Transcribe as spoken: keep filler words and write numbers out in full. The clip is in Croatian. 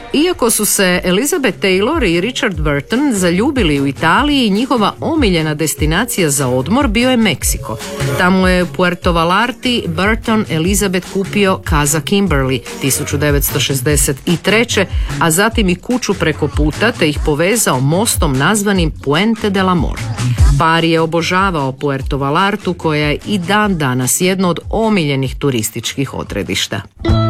Iako su se Elizabeth Taylor i Richard Burton zaljubili u Italiji, njihova omiljena destinacija za odmor bio je Meksiko. Tamo je u Puerto Vallarti Burton Elizabeth kupio Casa Kimberly tisuću devetsto šezdeset treće. a zatim i kuću preko puta te ih povezao mostom nazvanim Puente del Amor. Par je obožavao Puerto Vallartu koja je i dan danas jedno od omiljenih turističkih odredišta.